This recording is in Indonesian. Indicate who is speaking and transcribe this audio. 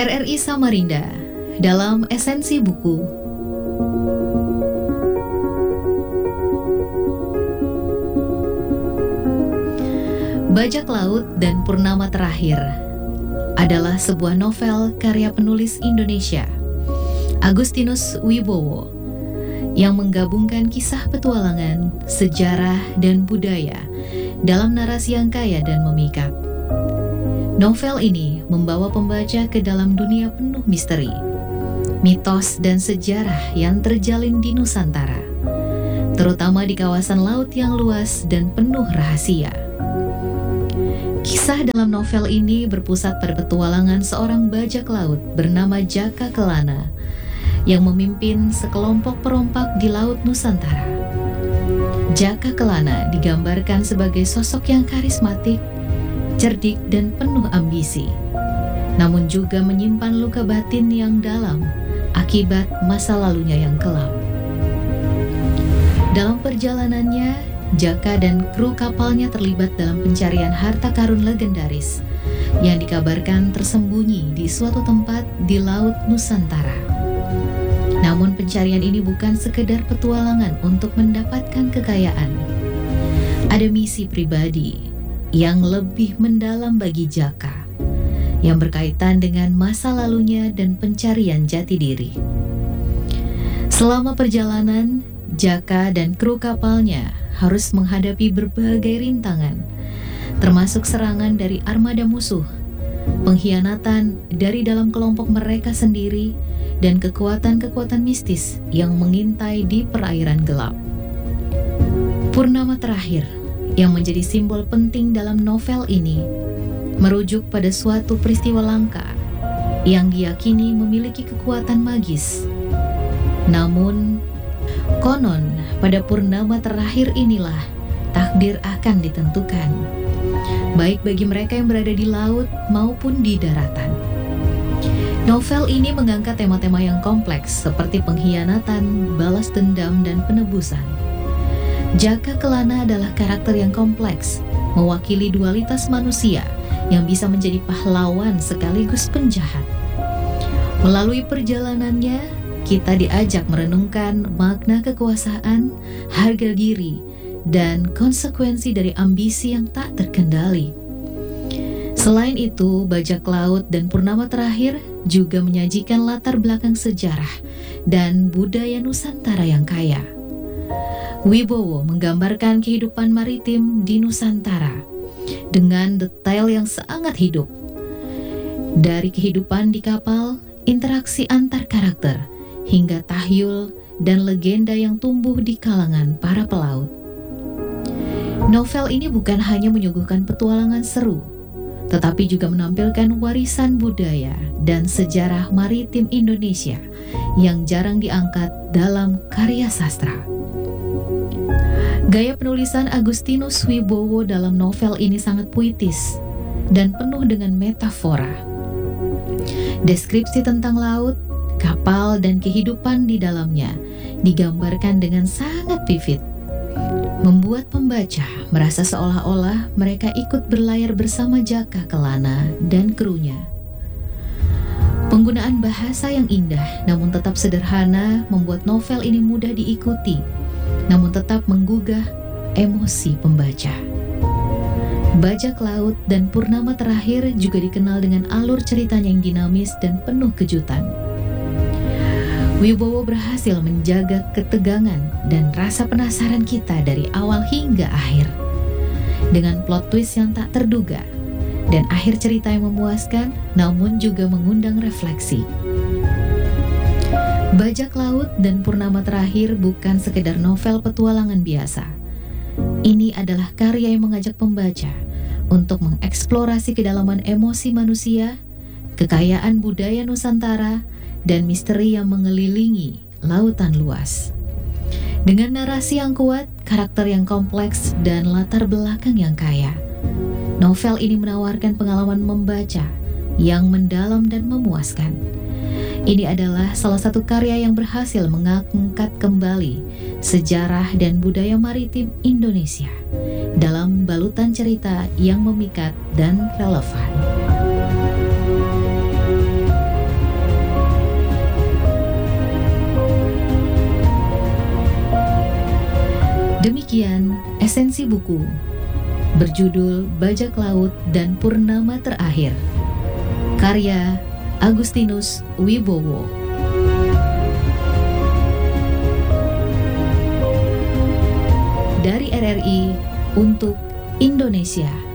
Speaker 1: RRI Samarinda dalam esensi buku. Bajak Laut dan Purnama Terakhir adalah sebuah novel karya penulis Indonesia, Agustinus Wibowo, yang menggabungkan kisah petualangan, sejarah, dan budaya dalam narasi yang kaya dan memikat. Novel ini membawa pembaca ke dalam dunia penuh misteri, mitos, dan sejarah yang terjalin di Nusantara, terutama di kawasan laut yang luas dan penuh rahasia. Kisah dalam novel ini berpusat pada petualangan seorang bajak laut bernama Jaka Kelana yang memimpin sekelompok perompak di Laut Nusantara. Jaka Kelana digambarkan sebagai sosok yang karismatik, cerdik, dan penuh ambisi, namun juga menyimpan luka batin yang dalam akibat masa lalunya yang kelam. Dalam perjalanannya, Jaka dan kru kapalnya terlibat dalam pencarian harta karun legendaris yang dikabarkan tersembunyi di suatu tempat di Laut Nusantara. Namun pencarian ini bukan sekedar petualangan untuk mendapatkan kekayaan. Ada misi pribadi yang lebih mendalam bagi Jaka, yang berkaitan dengan masa lalunya dan pencarian jati diri. Selama perjalanan, Jaka dan kru kapalnya harus menghadapi berbagai rintangan, termasuk serangan dari armada musuh, pengkhianatan dari dalam kelompok mereka sendiri, dan kekuatan-kekuatan mistis yang mengintai di perairan gelap. Purnama Terakhir, yang menjadi simbol penting dalam novel ini, merujuk pada suatu peristiwa langka yang diyakini memiliki kekuatan magis. Namun, konon pada purnama terakhir inilah takdir akan ditentukan, baik bagi mereka yang berada di laut maupun di daratan. Novel ini mengangkat tema-tema yang kompleks seperti pengkhianatan, balas dendam, dan penebusan. Jaka Kelana adalah karakter yang kompleks, mewakili dualitas manusia yang bisa menjadi pahlawan sekaligus penjahat. Melalui perjalanannya, kita diajak merenungkan makna kekuasaan, harga diri, dan konsekuensi dari ambisi yang tak terkendali. Selain itu, Bajak Laut dan Purnama Terakhir juga menyajikan latar belakang sejarah dan budaya Nusantara yang kaya. Wibowo menggambarkan kehidupan maritim di Nusantara dengan detail yang sangat hidup. Dari kehidupan di kapal, interaksi antar karakter, hingga tahyul dan legenda yang tumbuh di kalangan para pelaut. Novel ini bukan hanya menyuguhkan petualangan seru, tetapi juga menampilkan warisan budaya dan sejarah maritim Indonesia yang jarang diangkat dalam karya sastra. Gaya penulisan Agustinus Wibowo dalam novel ini sangat puitis dan penuh dengan metafora. Deskripsi tentang laut, kapal, dan kehidupan di dalamnya digambarkan dengan sangat vivid, membuat pembaca merasa seolah-olah mereka ikut berlayar bersama Jaka Kelana dan krunya. Penggunaan bahasa yang indah namun tetap sederhana membuat novel ini mudah diikuti, namun tetap menggugah emosi pembaca. Bajak Laut dan Purnama Terakhir juga dikenal dengan alur ceritanya yang dinamis dan penuh kejutan. Wibowo berhasil menjaga ketegangan dan rasa penasaran kita dari awal hingga akhir, dengan plot twist yang tak terduga dan akhir cerita yang memuaskan namun juga mengundang refleksi. Bajak Laut dan Purnama Terakhir bukan sekedar novel petualangan biasa. Ini adalah karya yang mengajak pembaca untuk mengeksplorasi kedalaman emosi manusia, kekayaan budaya Nusantara, dan misteri yang mengelilingi lautan luas. Dengan narasi yang kuat, karakter yang kompleks, dan latar belakang yang kaya, novel ini menawarkan pengalaman membaca yang mendalam dan memuaskan. Ini adalah salah satu karya yang berhasil mengangkat kembali sejarah dan budaya maritim Indonesia dalam balutan cerita yang memikat dan relevan. Demikian esensi buku berjudul Bajak Laut dan Purnama Terakhir, karya Agustinus Wibowo. Dari RRI untuk Indonesia.